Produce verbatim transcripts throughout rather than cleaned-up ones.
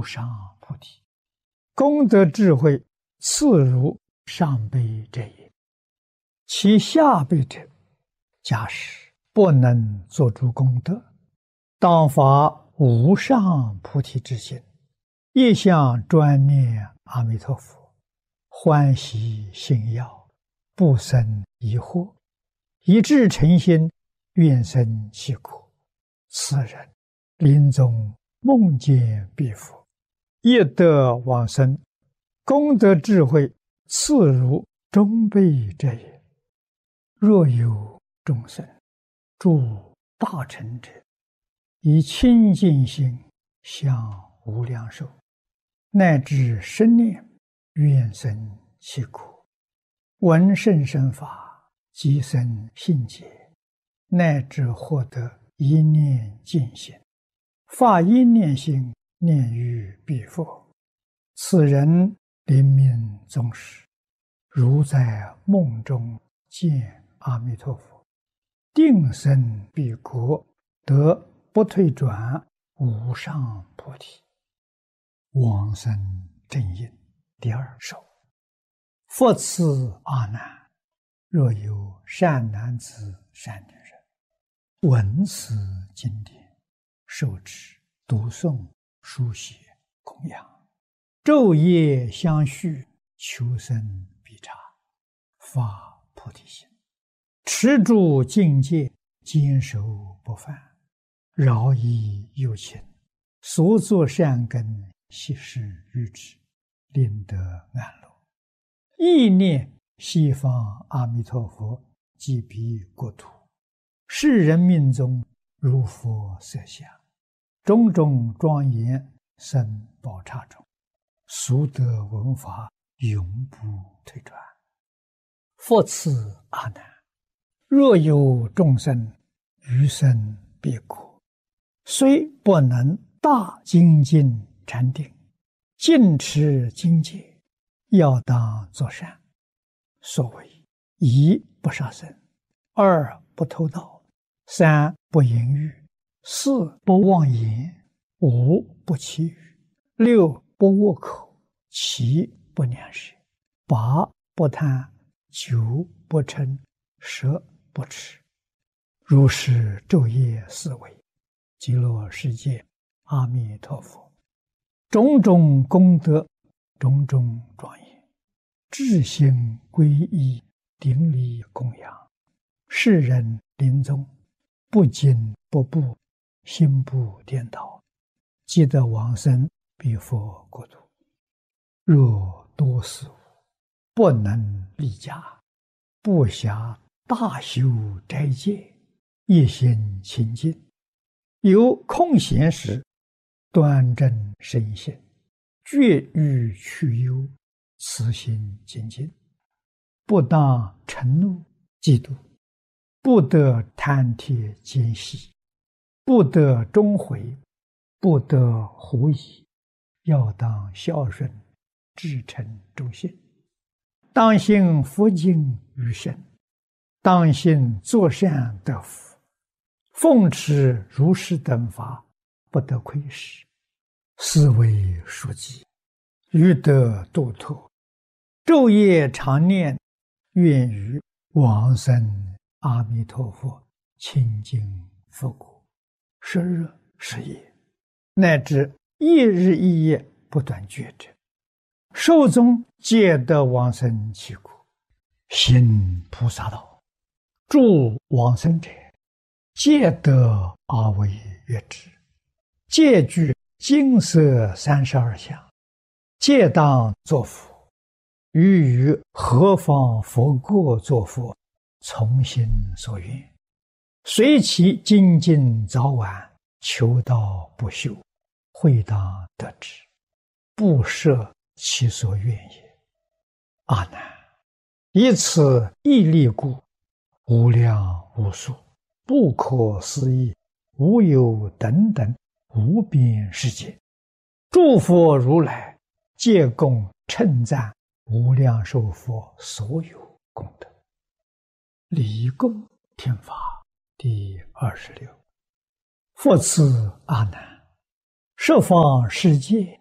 上菩提。功德智慧次如上辈者也。其下辈者，假使不能做诸功德，当发无上菩提之心，一向专念阿弥陀佛，欢喜信要，不生疑惑，一致诚心，愿生其国。此人临终梦见彼佛，业得往生，功德智慧次如中辈者也。若有众生住大乘者，以清净心向无量寿，乃至生念愿生其国，闻甚深法，即生信解，乃至获得一念净心，发一念心念于彼佛，此人临命终时，如在梦中见阿弥陀佛，定生彼国，得不退转无上菩提。往生正因第二首。复次阿难，若有善男子善女人，闻此经典，受持读诵书写供养，昼夜相续，求生必察，发菩提心，持住境界，坚守不犯，饶益有情，所作善根悉施于之，令得安乐。意念西方阿弥陀佛即彼国土，世人命中如佛色相，种种庄严生宝刹中，俗得闻法，永不退转。复次阿难，若有众生余生彼国，虽不能大精进禅定，尽持经戒，要当作善。所谓一不杀生，二不偷盗，三不淫欲，四不妄言，五不绮语，六不恶口，七不两舌，八不贪，九不嗔，十不痴。如是昼夜思维，极乐世界阿弥陀佛，种种功德，种种庄严，至心皈依，顶礼供养，世人临终不惊不怖，心不颠倒，即得往生彼佛国土。若多事物不能立家，不暇大修斋戒，一心清净，有空闲时，端正身心，绝欲去忧，慈心精进，不当嗔怒嫉妒，不得贪帖奸细，不得终悔，不得狐疑，要当孝顺，至诚忠信，当信佛经于身，当信作善得福，奉持如是等法，不得亏失，是为书记，欲得度脱，昼夜常念，愿于往生阿弥陀佛清净佛国，十日十夜，乃至一日一夜不断觉者，寿终皆得往生其国。行菩萨道，助往生者，皆得阿惟越之，皆具金色三十二相，皆当作佛。欲于何方佛国作佛，从心所愿，随其精进早晚，求道不休，会当得之，不设其所愿也。阿难，以此义力故，无量无数，不可思议，无有等等无边世界，诸佛如来皆共称赞无量寿佛所有功德。离供听法第二十六。复次阿难，十方世界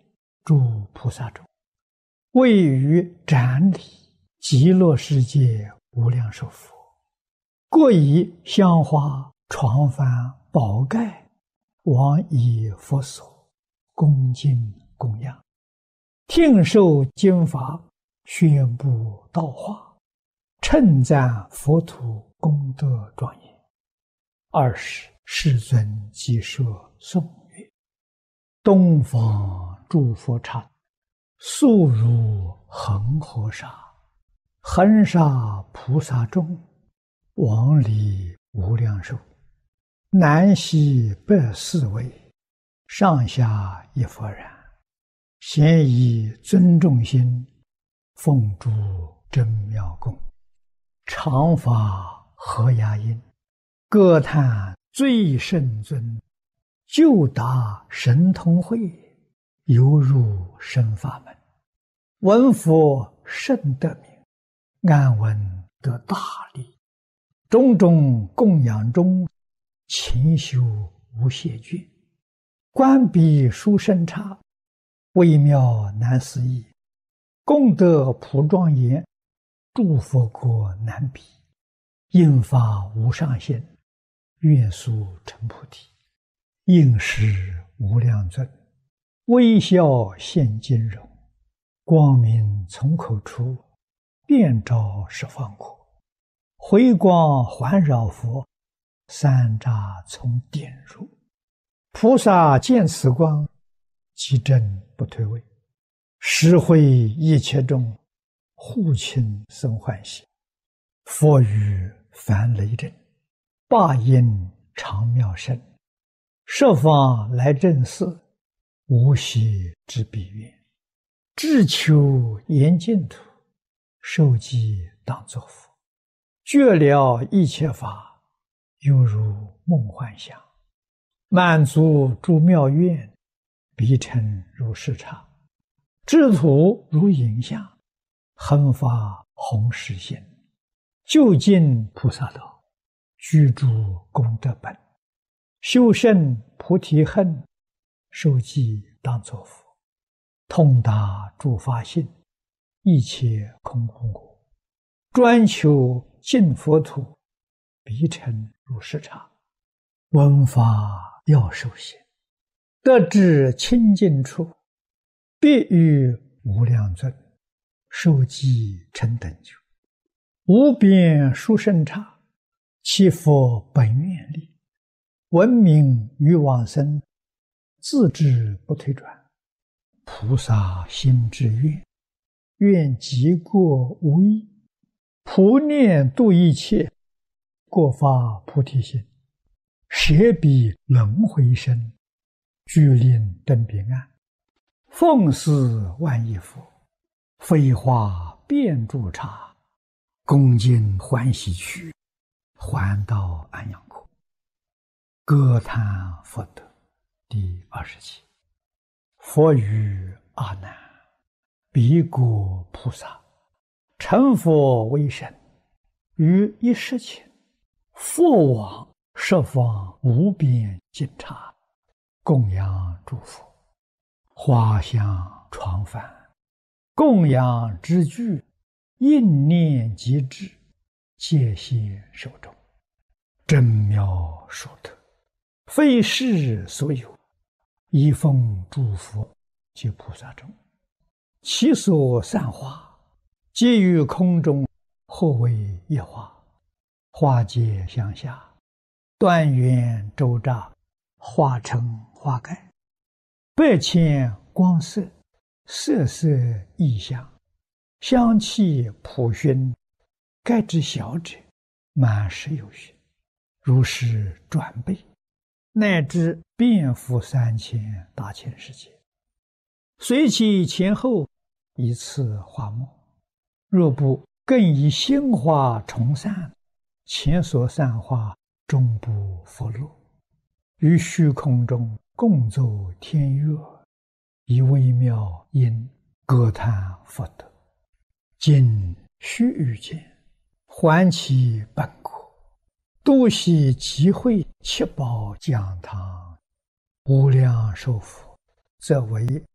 诸菩萨中，位于展礼极乐世界无量寿佛，各以香花床幡宝盖往以佛所恭敬供养，听受经法，宣布道化，称赞佛土功德庄严。二是世尊即说颂曰：东方诸佛刹，速如恒河沙，恒沙菩萨众，往礼无量寿，南西北四围，上下一佛然，咸以尊重心，奉诸真妙供，常法合雅音，歌叹最胜尊，就达神通会，犹入深法门。闻佛甚得名，安闻得大利，种种供养中，勤修无懈倦。观彼殊胜刹，微妙难思议，功德普庄严，诸佛国难比，应发无上限，愿速成菩提。应时无量尊，微笑现金容，光明从口出，遍照十方国。回光环绕佛，三匝从点入。菩萨见此光，其真不退位，实会一切众，护亲生欢喜。佛语凡雷震，霸音长妙声，设方来正寺，无息之彼愿。志求严净土，受记当作佛。觉了一切法，犹如梦幻想。满足诸妙愿，彼尘如视察。智土如影像，恒发弘誓心。就近菩萨道，居住功德本。修胜菩提恨，受记当作佛。通达诸法性，一切空空果。专求净佛土，彼尘如视察。闻法要受行，得至清净处，必遇无量尊，受记成等觉。无边殊胜刹，其佛本愿力，闻名于往生，自知不退转。菩萨心之愿，愿极过无异，普念度一切，过发菩提心。舍彼轮回身，具令登彼岸。奉祀万亿佛，飞化遍诸刹，恭敬欢喜去，还到安阳国。歌叹佛德第二十七。佛语阿难：彼国菩萨成佛为身，于一时前，佛往十方无边尽刹，供养诸佛。花香床幡，供养之具，应念即至，戒谢手中。真妙殊特，非世所有，一奉诸佛及菩萨中。其所散花，皆于空中，或为一花。花结相下，端圆周匝，化成花盖。百千光色，色色异香，香气普熏，盖之小者，满十有余，如是转倍，乃至遍覆三千大千世界。随其前后，一次花末，若不更以新花重散，前所散花终不复落。于虚空中共奏天乐，以微妙音歌叹佛德。今须臾间，还其本国，度悉集会七宝讲堂。无量寿佛，则为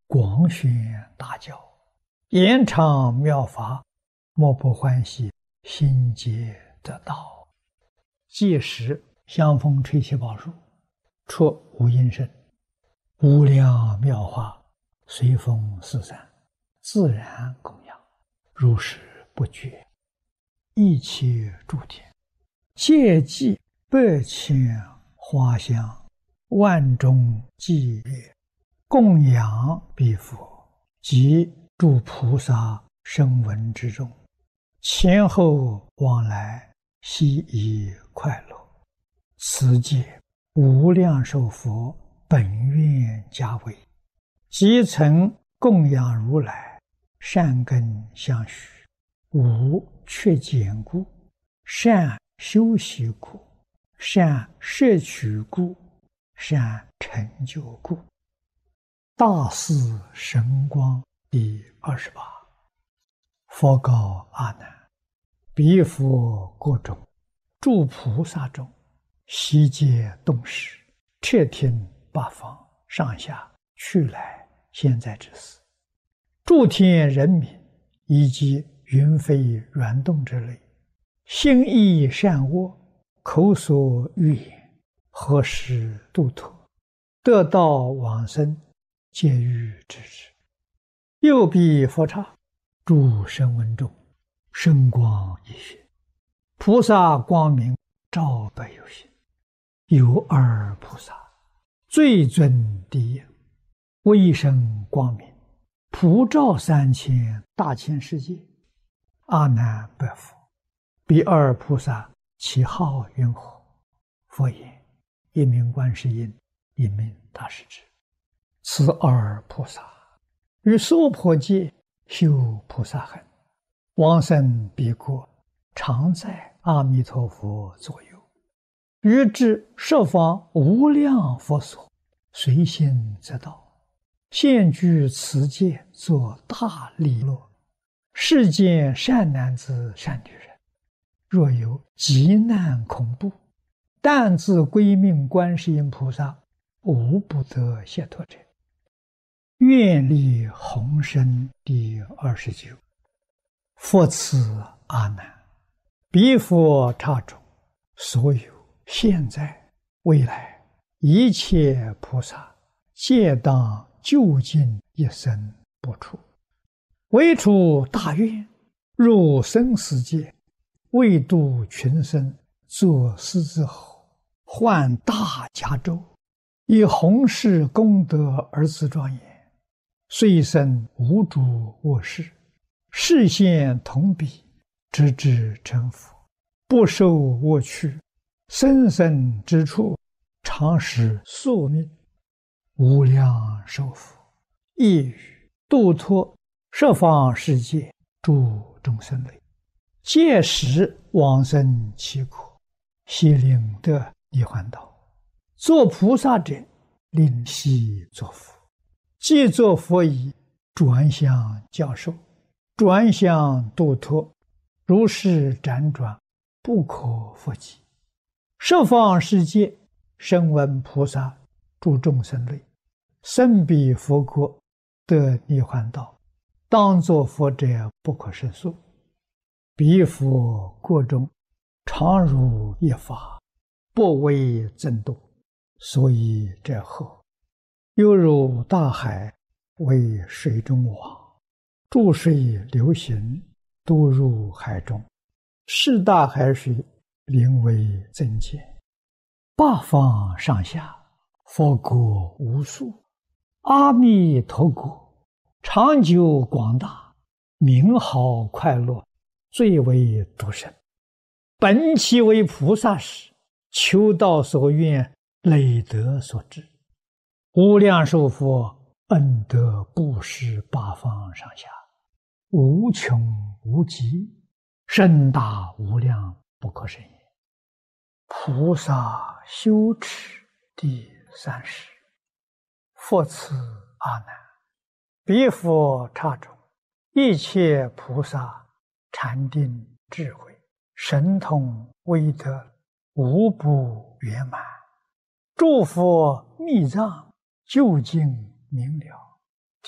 广宣大教，延长妙法，莫不欢喜，心皆得道。届时香风吹起宝树，出无音声，无量妙法随风四散，自然供养，如是不绝。一切诸天皆祭百千花香，万众伎乐，供养彼佛及诸菩萨声闻之中，前后往来，悉以快乐。此界无量寿佛本愿家为，即曾供养如来，善根相续，无缺减故，善修习故，善摄取故，善成就故。大士神光第二十八。佛告阿难：彼佛国中，诸菩萨中，悉皆动识，彻听八方上下去来现在之事，诸天人民以及云飞软动之类，心意善恶，口所欲言，何时度脱，得道往生，皆欲知之。又彼佛刹，诸声闻中，声光一现，菩萨光明照百有心。有二菩萨，最尊第一，威声光明，普照三千大千世界。阿难白佛：彼二菩萨其号云何？佛言：一名观世音，一名大势至。此二菩萨于娑婆界修菩萨行，往生彼国，常在阿弥陀佛左右，于至十方无量佛所，随心则到，现居此界，作大利乐。世间善男子善女人，若有急难恐怖，但自归命观世音菩萨，无不得解脱者。愿力宏深第二十九。佛赐阿难：彼佛刹中，所有现在未来一切菩萨，皆当究竟一生不出，唯出大愿，入生死界，为度群生，作狮子吼，唤大迦州，以弘誓功德而自庄严。虽生无诸恶事，视现同彼，直至成佛，不受恶趣，生生之处，常使宿命，无量寿福，亦于度脱十方世界诸众生类，届时往生其国，悉令得涅槃道。作菩萨者，令悉作佛。既作佛已，转向教授，转向度脱，如是辗转，不可复计。十方世界声闻菩萨诸众生类，生彼佛国，得涅槃道，当作佛者不可胜数。彼佛国中，常如一法，不为增度，所以者何？犹如大海为水中网，注水流行，都入海中，是大海水名为增减。八方上下，佛国无数，阿弥陀国长久广大，名好快乐，最为独生。本其为菩萨时，求道所愿，累德所致。无量寿佛恩德布施八方上下，无穷无极，深大无量，不可胜也。菩萨修持第三十。佛赐阿难：彼佛刹中，一切菩萨禅定智慧，神通威德，无不圆满。诸佛密藏究竟明了，